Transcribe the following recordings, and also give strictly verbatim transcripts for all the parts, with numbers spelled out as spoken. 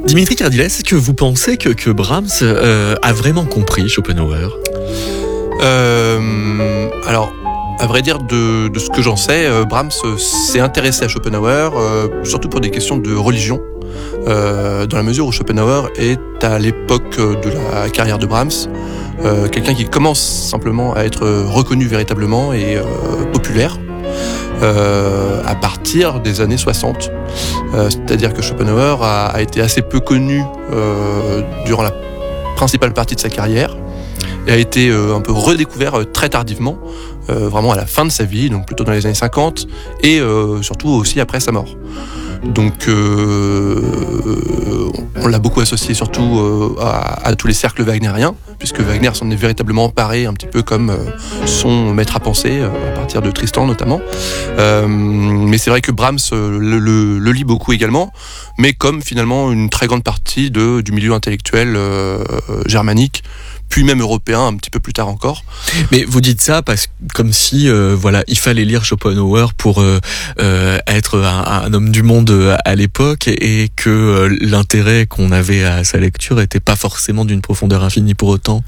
Dimitri Kardiles, est-ce que vous pensez que, que Brahms euh, a vraiment compris Schopenhauer ? euh, Alors, à vrai dire, de, de ce que j'en sais, euh, Brahms s'est intéressé à Schopenhauer, euh, surtout pour des questions de religion, euh, dans la mesure où Schopenhauer est à l'époque de la carrière de Brahms, euh, quelqu'un qui commence simplement à être reconnu véritablement et euh, populaire. Euh, à partir des années soixante. Euh, c'est-à-dire que Schopenhauer a, a été assez peu connu euh, durant la principale partie de sa carrière et a été euh, un peu redécouvert euh, très tardivement, euh, vraiment à la fin de sa vie, donc plutôt dans les années cinquante, et euh, surtout aussi après sa mort. Donc euh, on l'a beaucoup associé surtout euh, à, à tous les cercles wagnériens, puisque Wagner s'en est véritablement emparé un petit peu comme euh, son maître à penser, euh, à partir de Tristan notamment. Euh, mais c'est vrai que Brahms euh, le, le, le lit beaucoup également, mais comme finalement une très grande partie de, du milieu intellectuel euh, germanique, puis même européen un petit peu plus tard encore. Mais vous dites ça parce comme si euh, voilà, il fallait lire Schopenhauer pour euh, euh, être un, un homme du monde à l'époque, et que euh, l'intérêt qu'on avait à sa lecture n'était pas forcément d'une profondeur infinie pour autant.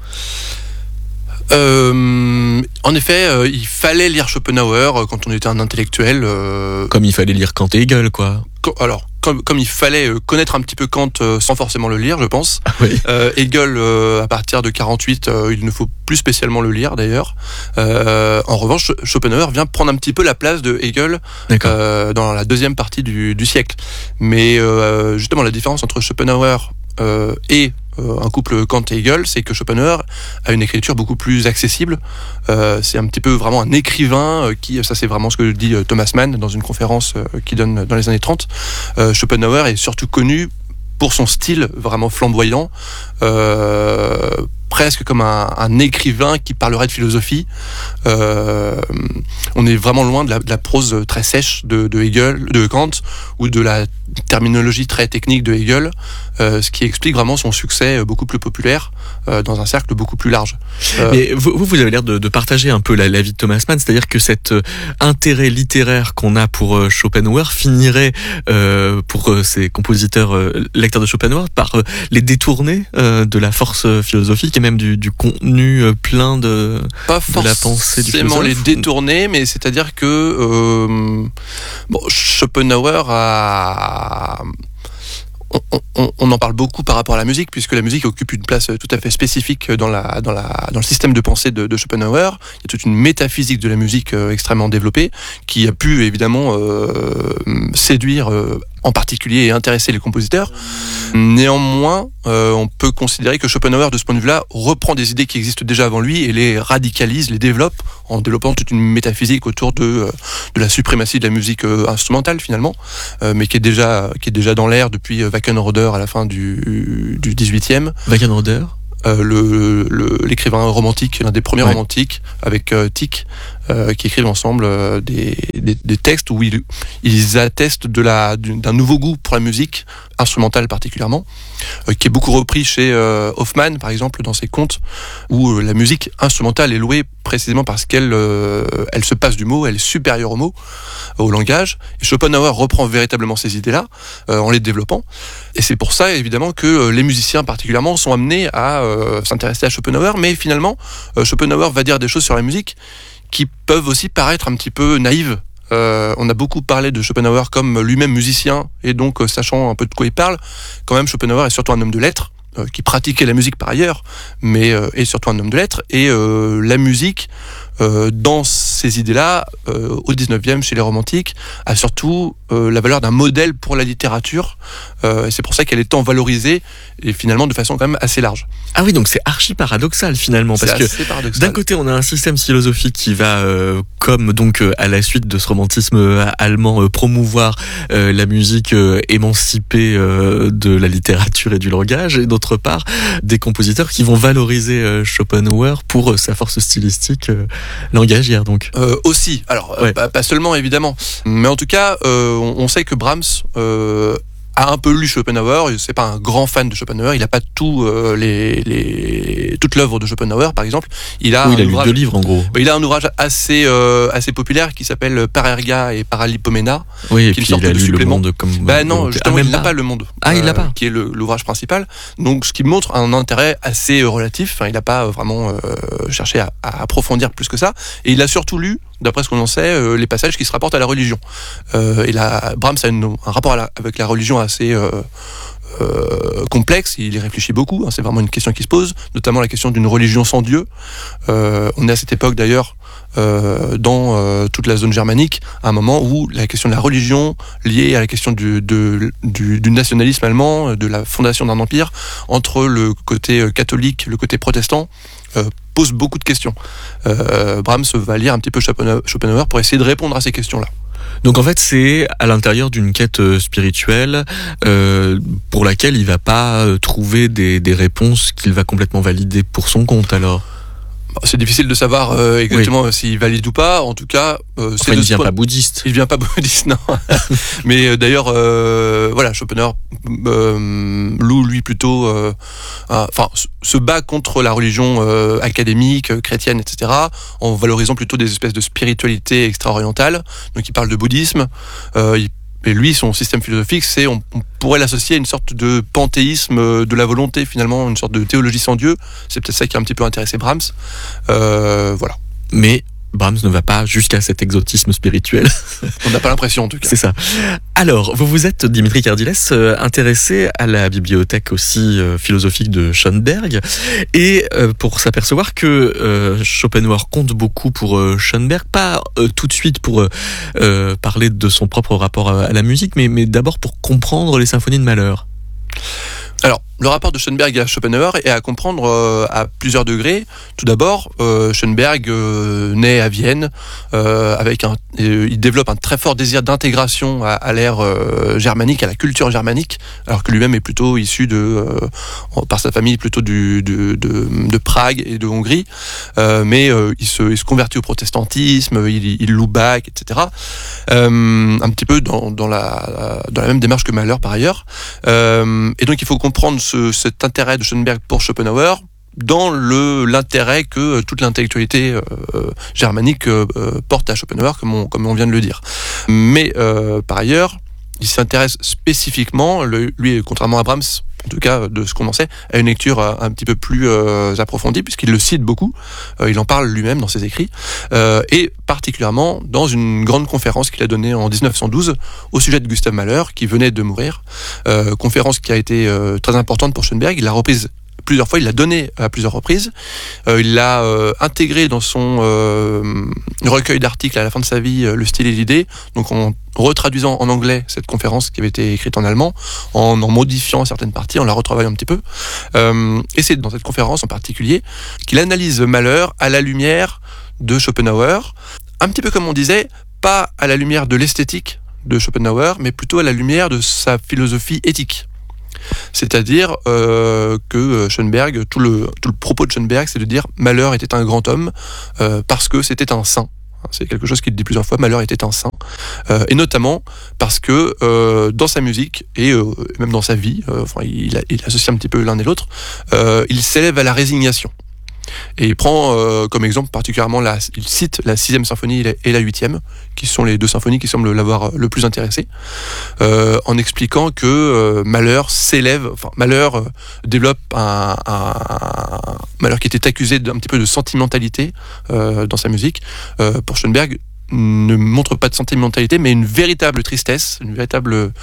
Euh, en effet, euh, il fallait lire Schopenhauer quand on était un intellectuel. Euh... Comme il fallait lire Kant et Hegel, quoi. Alors, comme, comme il fallait connaître un petit peu Kant euh, sans forcément le lire, je pense. Ah oui. Euh, Hegel, euh, à partir de quarante-huit, euh, il ne faut plus spécialement le lire d'ailleurs. Euh, en revanche, Schopenhauer vient prendre un petit peu la place de Hegel euh, dans la deuxième partie du, du siècle. Mais euh, justement, la différence entre Schopenhauer euh, et Euh, un couple Kant et Hegel, c'est que Schopenhauer a une écriture beaucoup plus accessible. Euh, c'est un petit peu vraiment un écrivain euh, qui, ça c'est vraiment ce que dit euh, Thomas Mann dans une conférence euh, qu'il donne dans les années trente. Euh, Schopenhauer est surtout connu pour son style vraiment flamboyant, euh, presque comme un, un écrivain qui parlerait de philosophie. Euh, on est vraiment loin de la, de la prose très sèche de, de Hegel, de Kant, ou de la terminologie très technique de Hegel, euh, ce qui explique vraiment son succès beaucoup plus populaire euh, dans un cercle beaucoup plus large. Euh... Mais vous, vous avez l'air de, de partager un peu l'avis de Thomas Mann, c'est-à-dire que cet euh, intérêt littéraire qu'on a pour euh, Schopenhauer finirait euh, pour euh, ces compositeurs euh, lecteurs de Schopenhauer par euh, les détourner euh, de la force philosophique et même du, du contenu euh, plein de, Pas de la pensée du philosophe. Pas forcément les détourner, mais c'est-à-dire que euh, bon, Schopenhauer a On, on, on en parle beaucoup par rapport à la musique, puisque la musique occupe une place tout à fait spécifique dans, la, dans, la, dans le système de pensée de, de Schopenhauer. Il y a toute une métaphysique de la musique euh, extrêmement développée, qui a pu évidemment euh, séduire euh, en particulier et intéresser les compositeurs. Néanmoins, euh, on peut considérer que Schopenhauer, de ce point de vue-là, reprend des idées qui existent déjà avant lui et les radicalise, les développe, en développant toute une métaphysique autour de, euh, de la suprématie de la musique euh, instrumentale, finalement, euh, mais qui est déjà, qui est déjà dans l'air depuis euh, Wackenroder à la fin du, du dix-huitième. Wackenroder Euh, le, le, l'écrivain romantique, l'un des premiers ouais. romantiques, avec euh, Tieck, euh, qui écrivent ensemble euh, des, des, des textes où ils, ils attestent de la, d'un nouveau goût pour la musique, instrumentale particulièrement, euh, qui est beaucoup repris chez euh, Hoffmann, par exemple, dans ses contes, où euh, la musique instrumentale est louée précisément parce qu'elle euh, elle se passe du mot, elle est supérieure au mot, au langage. Et Schopenhauer reprend véritablement ces idées-là, euh, en les développant. Et c'est pour ça, évidemment, que euh, les musiciens particulièrement sont amenés à euh, s'intéresser à Schopenhauer, mais finalement, euh, Schopenhauer va dire des choses sur la musique qui peuvent aussi paraître un petit peu naïves. Euh, on a beaucoup parlé de Schopenhauer comme lui-même musicien, et donc euh, sachant un peu de quoi il parle. Quand même, Schopenhauer est surtout un homme de lettres, euh, qui pratiquait la musique par ailleurs, mais euh, est surtout un homme de lettres, et euh, la musique, euh, dans ces idées-là, euh, au dix-neuvième, chez les romantiques, a surtout euh, la valeur d'un modèle pour la littérature, euh, et c'est pour ça qu'elle est tant valorisée, et finalement de façon quand même assez large. Ah oui, donc c'est archi paradoxal finalement, parce c'est que d'un côté on a un système philosophique qui va, euh, comme donc euh, à la suite de ce romantisme euh, allemand, euh, promouvoir euh, la musique euh, émancipée euh, de la littérature et du langage, et d'autre part des compositeurs qui vont valoriser euh, Schopenhauer pour euh, sa force stylistique euh, langagière donc. Euh, aussi, alors ouais. euh, pas, pas seulement évidemment, mais en tout cas euh, on, on sait que Brahms euh, a un peu lu Schopenhauer, c'est pas un grand fan de Schopenhauer, il a pas tout euh, les, les toute l'œuvre de Schopenhauer par exemple. Il a, oui, il a ouvrage, lu deux livres en gros. Bah, il a un ouvrage assez euh, assez populaire qui s'appelle Parerga et Paralipomena. Oui, et qui puis il a lu supplément. Le Monde comme. Bah non, justement, ah, il n'a pas. pas le Monde. Ah, il l'a pas. Euh, qui est le, l'ouvrage principal. Donc, ce qui montre un intérêt assez relatif. Enfin, il n'a pas vraiment euh, cherché à, à approfondir plus que ça. Et il a surtout lu, d'après ce qu'on en sait, euh, les passages qui se rapportent à la religion. Euh, et la, Brahms a une, un rapport à la, avec la religion assez euh, euh, complexe. Il y réfléchit beaucoup. Hein, c'est vraiment une question qui se pose, notamment la question d'une religion sans Dieu. Euh, on est à cette époque d'ailleurs. Euh, dans euh, toute la zone germanique, à un moment où la question de la religion liée à la question du, de, du, du nationalisme allemand, de la fondation d'un empire, entre le côté catholique, le côté protestant, euh, pose beaucoup de questions. Euh, Brahms va lire un petit peu Schopenhauer pour essayer de répondre à ces questions-là. Donc en fait, c'est à l'intérieur d'une quête spirituelle euh, pour laquelle il va pas trouver des, des réponses qu'il va complètement valider pour son compte alors. C'est difficile de savoir euh, exactement oui. s'il valide ou pas. En tout cas, euh, c'est enfin, il ne vient pas bouddhiste. Il ne vient pas bouddhiste, non. Mais euh, d'ailleurs, euh, voilà, Schopenhauer euh, loue lui plutôt, euh, enfin, euh, se bat contre la religion euh, académique, chrétienne, et cetera, en valorisant plutôt des espèces de spiritualité extra-orientale. Donc, il parle de bouddhisme. Euh, il Et lui, son système philosophique, c'est, on, on pourrait l'associer à une sorte de panthéisme de la volonté, finalement, une sorte de théologie sans Dieu. C'est peut-être ça qui a un petit peu intéressé Brahms. Euh, voilà. Mais Brahms ne va pas jusqu'à cet exotisme spirituel. On n'a pas l'impression, en tout cas. C'est ça. Alors, vous vous êtes, Dimitri Kardiles, euh, intéressé à la bibliothèque aussi euh, philosophique de Schoenberg, et euh, pour s'apercevoir que euh, Schopenhauer compte beaucoup pour euh, Schoenberg, pas euh, tout de suite pour euh, parler de son propre rapport à, à la musique, mais, mais d'abord pour comprendre les symphonies de Mahler. Alors, le rapport de Schoenberg à Schopenhauer est à comprendre euh, à plusieurs degrés. Tout d'abord, euh, Schoenberg euh, naît à Vienne, euh, avec un, euh, il développe un très fort désir d'intégration à, à l'ère euh, germanique, à la culture germanique, alors que lui-même est plutôt issu de, euh, par sa famille, plutôt du, de, de, de Prague et de Hongrie. Euh, mais euh, il, se, il se convertit au protestantisme, il, il loue Bach, et cetera. Euh, un petit peu dans, dans, la, dans la même démarche que Mahler par ailleurs. Euh, et donc il faut comprendre ce, cet intérêt de Schoenberg pour Schopenhauer dans le, l'intérêt que toute l'intellectualité euh, germanique euh, porte à Schopenhauer, comme on, comme on vient de le dire. Mais euh, par ailleurs, il s'intéresse spécifiquement, le, lui, contrairement à Brahms, en tout cas de ce qu'on en sait, à une lecture un petit peu plus euh, approfondie, puisqu'il le cite beaucoup, euh, il en parle lui-même dans ses écrits, euh, et particulièrement dans une grande conférence qu'il a donnée en dix-neuf cent douze au sujet de Gustav Mahler, qui venait de mourir, euh, conférence qui a été euh, très importante pour Schoenberg. Il l'a reprise plusieurs fois, il l'a donné à plusieurs reprises, euh, il l'a euh, intégré dans son euh, recueil d'articles à la fin de sa vie, euh, Le style et l'idée, donc en retraduisant en anglais cette conférence qui avait été écrite en allemand, en en modifiant certaines parties, en la retravaillant un petit peu. Euh, et c'est dans cette conférence en particulier qu'il analyse Mahler à la lumière de Schopenhauer, un petit peu comme on disait, pas à la lumière de l'esthétique de Schopenhauer, mais plutôt à la lumière de sa philosophie éthique. C'est-à-dire euh, que Schoenberg, tout le, tout le propos de Schoenberg, c'est de dire Mahler était un grand homme euh, parce que c'était un saint. C'est quelque chose qu'il dit plusieurs fois, Mahler était un saint. Euh, et notamment parce que euh, dans sa musique, et euh, même dans sa vie, euh, enfin, il, a, il associe un petit peu l'un et l'autre, euh, il s'élève à la résignation. Et il prend euh, comme exemple particulièrement, la, il cite la sixième symphonie et la huitième, qui sont les deux symphonies qui semblent l'avoir le plus intéressé, euh, en expliquant que euh, Mahler s'élève, enfin Mahler euh, développe un, un, un Mahler qui était accusé d'un petit peu de sentimentalité euh, dans sa musique. Euh, pour Schoenberg, ne montre pas de sentimentalité, mais une véritable tristesse, une véritable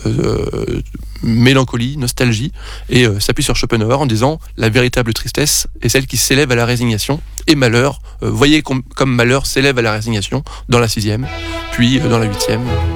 euh, mélancolie, nostalgie, et euh, s'appuie sur Schopenhauer en disant la véritable tristesse est celle qui s'élève à la résignation, et Mahler, euh, voyez com- comme Mahler s'élève à la résignation dans la sixième, puis euh, dans la huitième.